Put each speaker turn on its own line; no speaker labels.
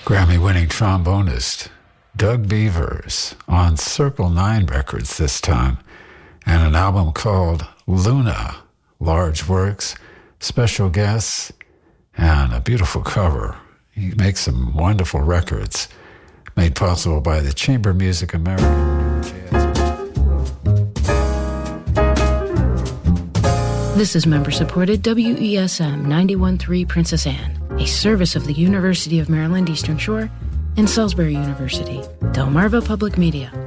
Grammy-winning trombonist Doug Beavers on Circle 9 Records this time, and an album called Luna, large works, special guests, and a beautiful cover. He makes some wonderful records made possible by the Chamber Music American Jazz.
This is member-supported WESM 91.3 Princess Anne, a service of the University of Maryland Eastern Shore and Salisbury University, Delmarva Public Media.